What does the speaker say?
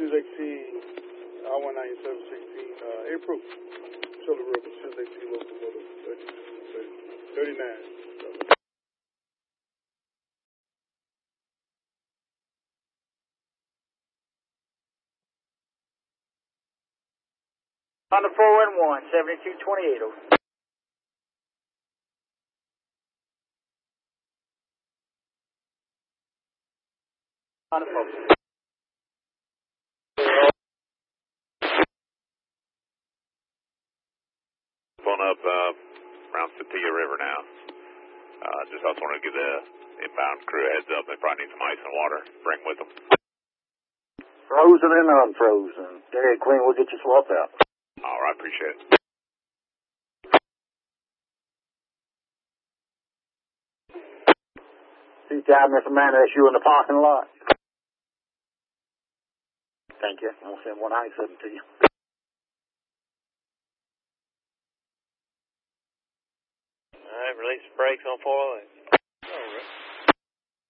Shoes exceed I-197-16, April. Shoulder River, shoes exceed locomotive 39. On the 411, 7228 over. On the phone. Pulling up around Satilla River now. Just also want to give the inbound crew a heads up. They probably need some ice and water. Bring with them. Frozen and unfrozen. Dairy Queen will get you swapped out. All right, appreciate it. See time, Mr. Man, that's you in the parking lot. Thank you. I'll send 197 to you. All right, release the brakes on 408.